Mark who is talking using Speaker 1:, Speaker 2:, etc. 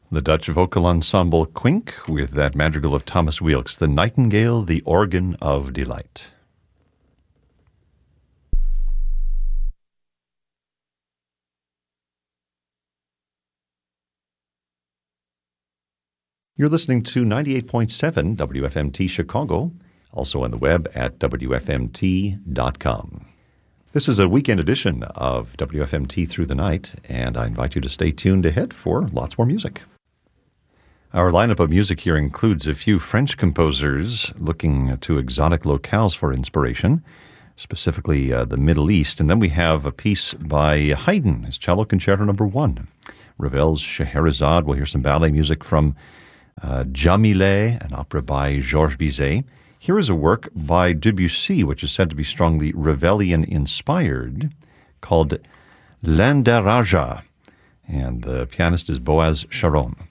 Speaker 1: The Dutch vocal ensemble Quink with that madrigal of Thomas Weelkes, The Nightingale, the Organ of Delight. You're listening to 98.7 WFMT Chicago, also on the web at WFMT.com. This is a weekend edition of WFMT Through the Night, and I invite you to stay tuned ahead for lots more music. Our lineup of music here includes a few French composers looking to exotic locales for inspiration, specifically the Middle East. And then we have a piece by Haydn, his Cello Concerto No. 1. Ravel's Scheherazade. We'll hear some ballet music from Jamilé, an opera by Georges Bizet. Here is a work by Debussy, which is said to be strongly Ravellian-inspired, called L'Indaraja. And the pianist is Boaz Sharon.